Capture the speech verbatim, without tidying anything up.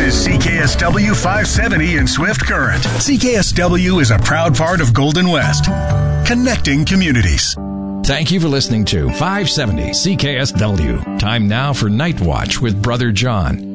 is C K S W five seventy in Swift Current. C K S W is a proud part of Golden West, connecting communities. Thank you for listening to five seventy C K S W. Time now for Night Watch with Brother John.